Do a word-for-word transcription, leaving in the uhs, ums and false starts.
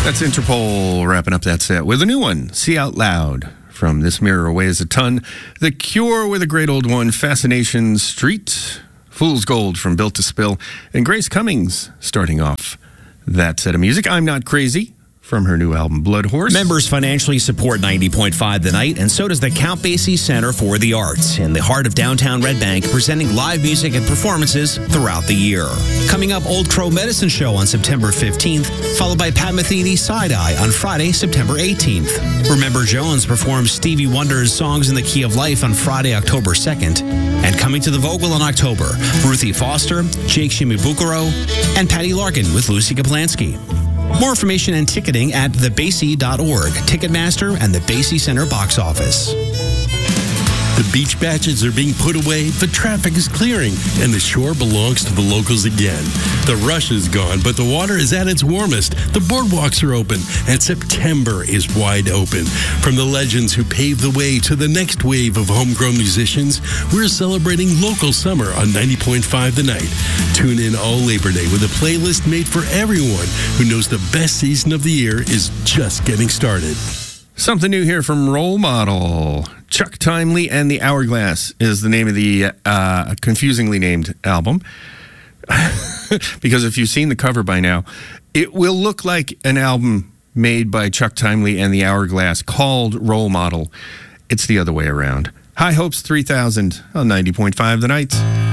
That's Interpol wrapping up that set with a new one, See Out Loud, from This Mirror Weighs a Ton. The Cure with a great old one, Fascination Street, Fool's Gold from Built to Spill, and Grace Cummings starting off that set of music. I'm Not Crazy from her new album, Blood Horse. Members financially support ninety point five The Night, and so does the Count Basie Center for the Arts in the heart of downtown Red Bank, presenting live music and performances throughout the year. Coming up, Old Crow Medicine Show on September fifteenth, followed by Pat Metheny's Side Eye on Friday, September eighteenth. Remember Jones performs Stevie Wonder's Songs in the Key of Life on Friday, October second. And coming to the Vogel in October, Ruthie Foster, Jake Shimabukuro, and Patty Larkin with Lucy Kaplansky. More information and ticketing at the basie dot org, Ticketmaster, and the Basie Center box office. The beach batches are being put away, the traffic is clearing, and the shore belongs to the locals again. The rush is gone, but the water is at its warmest. The boardwalks are open, and September is wide open. From the legends who paved the way to the next wave of homegrown musicians, we're celebrating local summer on ninety point five The Night. Tune in all Labor Day with a playlist made for everyone who knows the best season of the year is just getting started. Something new here from Role Model. Chuck Timely and the Hourglass is the name of the uh, confusingly named album. Because if you've seen the cover by now, it will look like an album made by Chuck Timely and the Hourglass called Role Model. It's the other way around. High Hopes three thousand on ninety point five The Night.